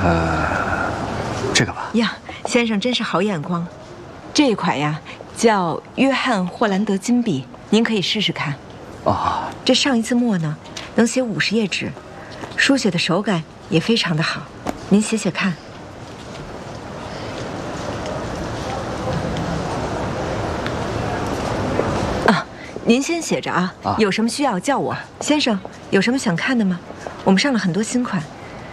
这个吧。 呀，先生真是好眼光。这一款呀叫约翰霍兰德金笔，您可以试试看。 哦， 这上一次墨呢，能写50页纸，书写的手感也非常的好。您写写看。啊，您先写着啊，有什么需要叫我。先生，有什么想看的吗？我们上了很多新款。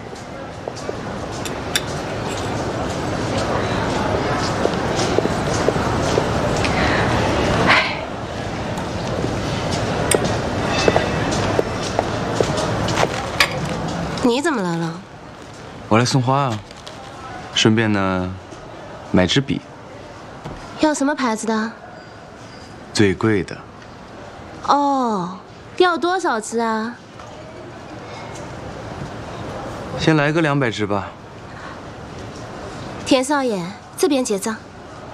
你怎么来了？ 我来送花啊，顺便呢，买支笔。 要什么牌子的？ 最贵的。 哦，要多少支啊？ 先来个200支吧。 田少爷，这边结账。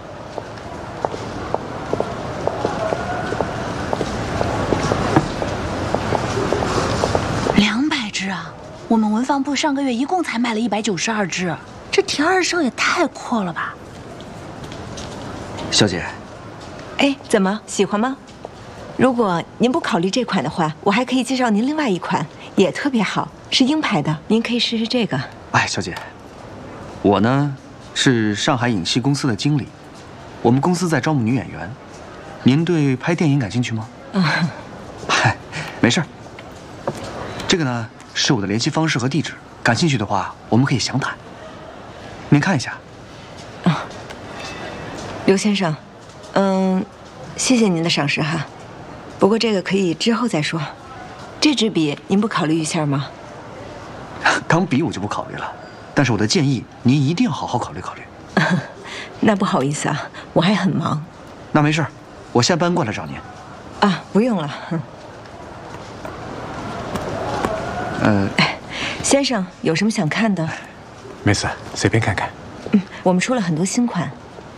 200支啊！我们文房部上个月一共才卖了192支，这田二生也太阔了吧！ 小姐， 哎，怎么喜欢吗？如果您不考虑这款的话，我还可以介绍您另外一款，也特别好，是鹰牌的，您可以试试这个。 哎，小姐，我呢是上海影戏公司的经理，我们公司在招募女演员，您对拍电影感兴趣吗？嗨，没事儿。这个呢是我的联系方式和地址，感兴趣的话我们可以详谈。您看一下。 刘先生，谢谢您的赏识哈，不过这个可以之后再说。这支笔您不考虑一下吗？ 钢笔我就不考虑了，但是我的建议您一定要好好考虑考虑。 那不好意思啊，我还很忙。 那没事，我下班过来找您。 啊，不用了。先生有什么想看的？ 没事，随便看看。 我们出了很多新款。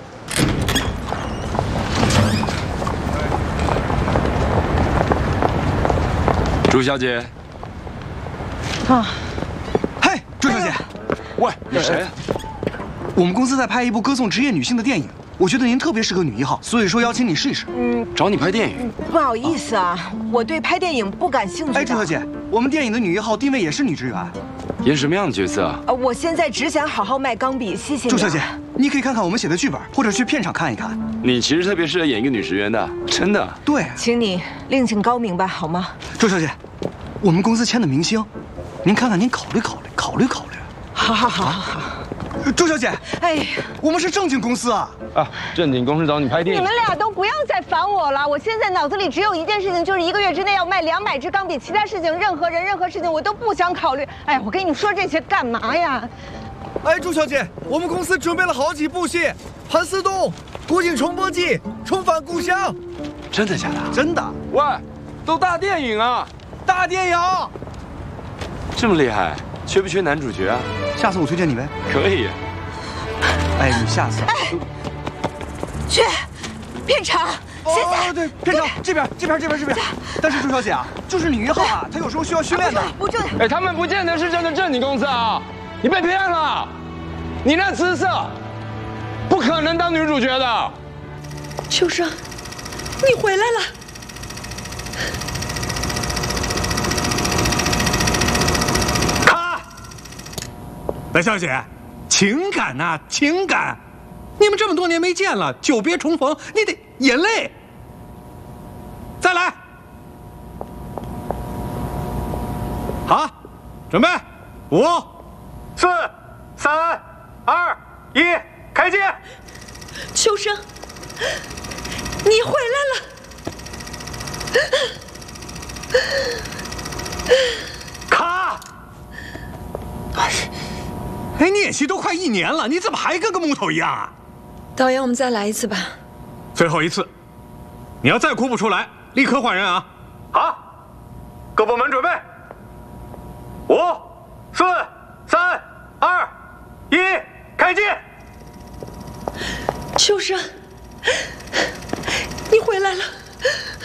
朱小姐。 啊。 嘿，朱小姐。 喂，你谁？ 我们公司在拍一部歌颂职业女性的电影，我觉得您特别适合女1号，所以说邀请你试一试。 找你拍电影？ 不好意思啊，我对拍电影不感兴趣。 哎，朱小姐，我们电影的女1号定位也是女职员。 演什么样的角色啊？ 我现在只想好好卖钢笔，谢谢你。 朱小姐，你可以看看我们写的剧本，或者去片场看一看。 你其实特别适合演一个女职员的，真的。 对， 请你另请高明吧，好吗？ 朱小姐，我们公司签的明星，您看看，您考虑考虑。 好。 朱小姐， 哎， 我们是正经公司啊！ 啊，正经公司找你拍电影。 你们俩都不要再烦我了，我现在脑子里只有一件事情，就是1个月之内要卖200支钢笔，其他事情任何人任何事情我都不想考虑。哎呀，我跟你说这些干嘛呀？ 哎，朱小姐，我们公司准备了好几部戏，《盘丝洞》《古井重播记》《重返故乡》。 真的假的？ 真的。 喂，都大电影啊！ 大电影， 这么厉害，缺不缺男主角啊？ 下次我推荐你呗。 可以。 哎，你下次。 去片场。现在。 对，片场这边。但是朱小姐啊，就是女1号啊，她有时候需要训练的。 不准。 哎，他们不见得是真的正经公司啊，你被骗了。你那姿色，不可能当女主角的。 秋生，你回来了。 白小姐，情感呐，情感，你们这么多年没见了，久别重逢，你得眼泪。再来，好，准备，5、4、3、2、1，开机。 秋生，你回来了。 卡。哎，你演戏都快1年了，你怎么还跟个木头一样啊？ 导演，我们再来一次吧。 最后一次，你要再哭不出来，立刻换人啊！好，各部门准备，5、4、3、2、1，开机。 秋生，你回来了。